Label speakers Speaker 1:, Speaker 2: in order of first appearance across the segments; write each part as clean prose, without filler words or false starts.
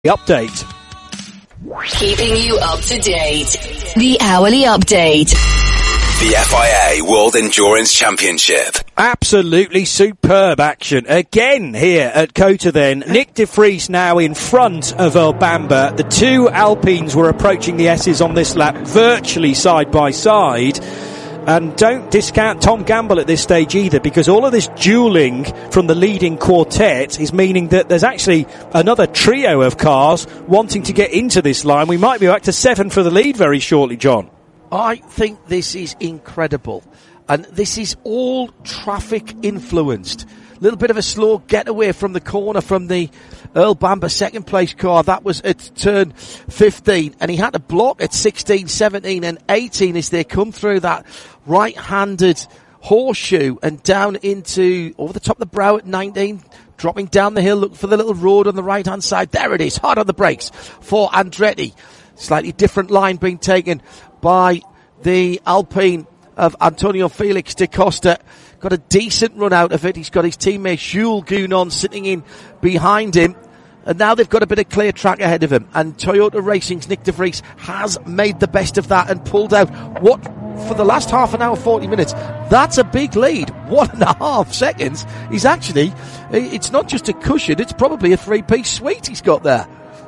Speaker 1: Update.
Speaker 2: Keeping you up to date. The Hourly Update.
Speaker 3: The FIA World Endurance Championship.
Speaker 1: Absolutely superb action again here at COTA then. Nick de Vries now in front of Earl Bamber. The two Alpines were approaching the S's on this lap virtually side by side. And don't discount Tom Gamble at this stage either, because all of this duelling from the leading quartet is meaning that there's actually another trio of cars wanting to get into this line. We might be back to 7 for the lead very shortly, John.
Speaker 4: I think this is incredible. And this is all traffic influenced. A little bit of a slow getaway from the corner from the Earl Bamber second place car. That was at turn 15. And he had to block at 16, 17 and 18 as they come through that right-handed horseshoe and down into over the top of the brow at 19. Dropping down the hill, look for the little road on the right-hand side. There it is, hard on the brakes for Andretti. Slightly different line being taken by the Alpine of Antonio Felix da Costa. Got a decent run out of it. He's got his teammate Jules Gounon sitting in behind him. And now they've got a bit of clear track ahead of him. And Toyota Racing's Nick de Vries has made the best of that and pulled out what, for the last half an hour, 40 minutes, that's a big lead. 1.5 seconds. He's actually, it's not just a cushion, it's probably a 3-piece suite he's got there.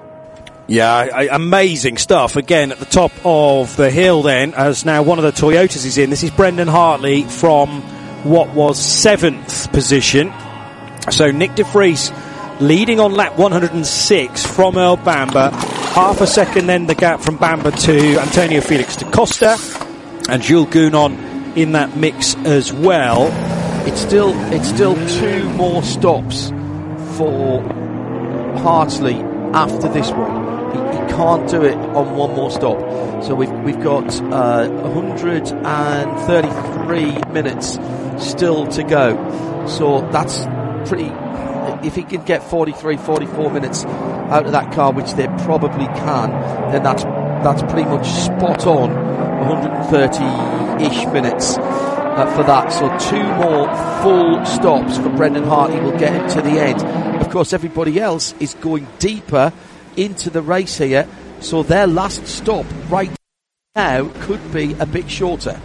Speaker 1: Yeah, amazing stuff. Again, at the top of the hill then, as now one of the Toyotas is in. This is Brendan Hartley from what was 7th position. So Nick de Vries leading on lap 106 from Earl Bamber. Half a second then the gap from Bamber to Antonio Felix da Costa. And Jules Gounon in that mix as well.
Speaker 4: It's still 2 more stops for Hartley after this one. He can't do it on one more stop. So we've got 133 minutes still to go. So that's pretty. If he can get 43, 44 minutes out of that car, which they probably can, then that's pretty much spot on 130-ish minutes for that. So 2 more full stops for Brendan Hartley will get him to the end. Of course, everybody else is going deeper into the race here, so their last stop right now could be a bit shorter.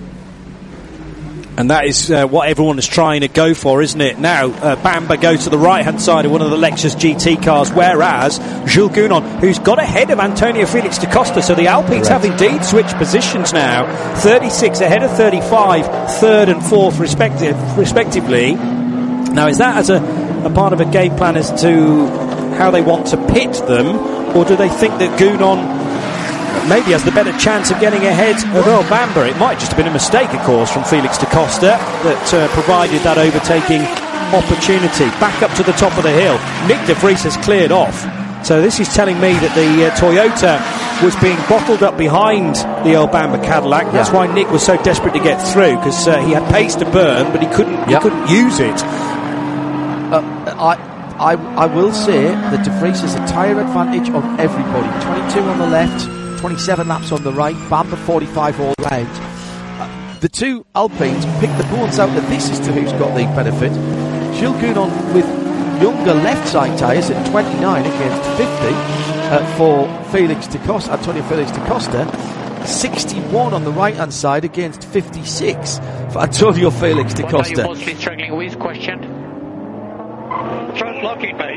Speaker 1: And that is what everyone is trying to go for, isn't it? Now, Bamber goes to the right-hand side of one of the Lexus GT cars, whereas Jules Gounon, who's got ahead of Antonio Felix da Costa, so the Alpines have indeed switched positions now. 36 ahead of 35, 3rd and 4th respectively. Now, is that as a part of a game plan as to how they want to pit them, or do they think that Gounon maybe has the better chance of getting ahead of Earl Bamber? It might just have been a mistake, of course, from Felix da Costa that provided that overtaking opportunity. Back up to the top of the hill. Nick de Vries has cleared off. So this is telling me that the Toyota was being bottled up behind the Earl Bamber Cadillac. That's why Nick was so desperate to get through, because he had pace to burn, but he couldn't use it.
Speaker 4: I will say that de Vries has a tyre advantage on everybody. 22 on the left, 27 laps on the right, Bamber 45 all round. The two Alpines pick the bones out of this as to who's got the benefit. Jules Gounon with younger left side tyres at 29 against 50 for Antonio Felix da Costa. 61 on the right hand side against 56 for Antonio Felix da Costa.
Speaker 5: What are you mostly struggling with? Question. Front locking, mate.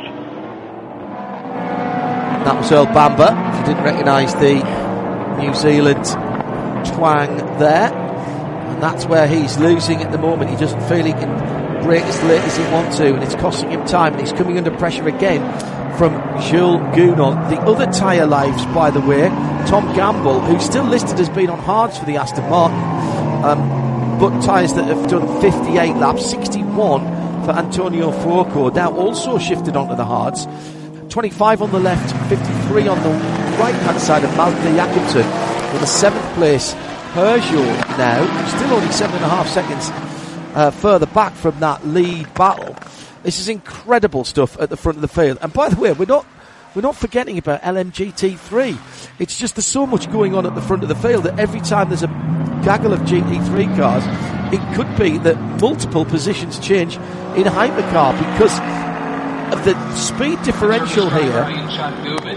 Speaker 4: That was Earl Bamber. If you didn't recognise the New Zealand twang there. And that's where he's losing at the moment. He doesn't feel he can brake as late as he wants to, and it's costing him time, and he's coming under pressure again from Jules Gounon. The other tyre lives, by the way, Tom Gamble, who's still listed as being on hards for the Aston Martin, but tyres that have done 58 laps, 61 for Antonio Fuoco, now also shifted onto the hards. 25 on the left, 53 on the right-hand side of Malte Jakobsen, with a 7th place Peugeot now, still only 7.5 seconds further back from that lead battle. This is incredible stuff at the front of the field. And by the way, we're not forgetting about LMGT3. It's just there's so much going on at the front of the field that every time there's a gaggle of GT3 cars, it could be that multiple positions change in hypercar, because the speed differential here